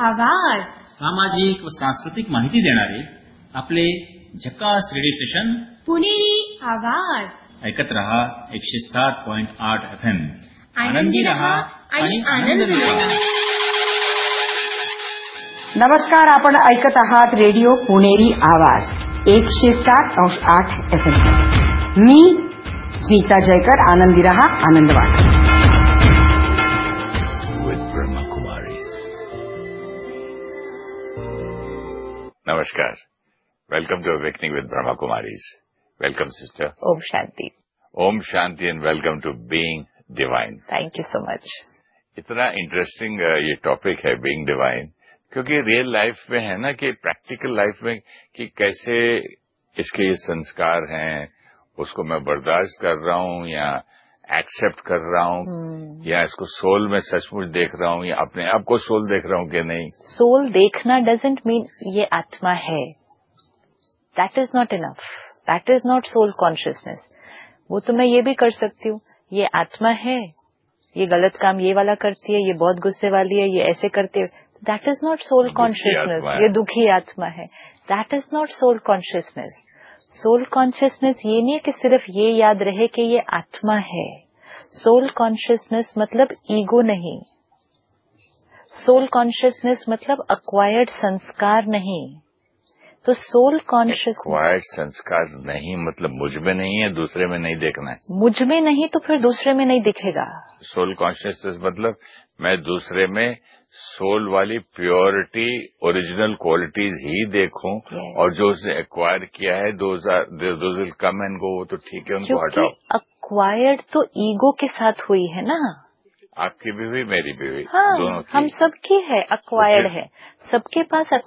आवाज सामाजिक व सांस्कृतिक माहिती देणारे आपले झकास रेडिओ स्टेशन पुणेरी आवाज ऐकत रहा 107.8 FM. आनंदी रहा आणि आनंद मिळवा. नमस्कार, आपण ऐकत आहात रेडिओ पुणेरी आवाज 107.8 FM. मी स्मिता जयकर. आनंदी रहा, आनंद वाटा. Namaskar. Welcome to Awakening with Brahma Kumaris. Welcome, sister. Om Shanti. Om Shanti and welcome to Being Divine. Thank you so much. इतना इंटरेस्टिंग ये टॉपिक है Being Divine, क्योंकि रियल लाइफ में है ना कि प्रैक्टिकल लाइफ में कि कैसे इसके ये संस्कार हैं, उसको मैं बर्दाश्त कर रहा हूँ या एक्सेप्ट कर रहा हूँ या इसको सोल में सचमुच देख रहा हूँ या अपने आप को सोल देख रहा हूँ कि नहीं. सोल देखना डजंट मीन ये आत्मा है. That is not enough. That is not soul consciousness. वो तो मैं ये भी कर सकती हूँ, ये आत्मा है, ये गलत काम ये वाला करती है, ये बहुत गुस्से वाली है, ये ऐसे करती है. That is not soul consciousness. ये दुखी आत्मा है. That is not soul consciousness. Soul consciousness ये नहीं है कि सिर्फ ये याद रहे कि ये आत्मा है. सोल कॉन्शियसनेस मतलब ईगो नहीं. सोल कॉन्शियसनेस मतलब अक्वायर्ड संस्कार नहीं. तो सोल कॉन्शियस एक्वायर्ड संस्कार नहीं मतलब मुझ में नहीं है, दूसरे में नहीं देखना है. मुझ में नहीं तो फिर दूसरे में नहीं दिखेगा. सोल कॉन्शियसनेस मतलब मैं दूसरे में सोल वाली प्योरिटी, ओरिजिनल क्वालिटीज ही देखूं. Yes. और जो उसने एक्वायर किया है those will come and go, वो तो ठीक है, उनको हटाओ. एक्वायर्ड तो ईगो के साथ हुई है ना. आपकी भी हुई, मेरी भी हुई. हाँ, दोनों की. हम सबकी है, एक्वायर्ड है. सबके पास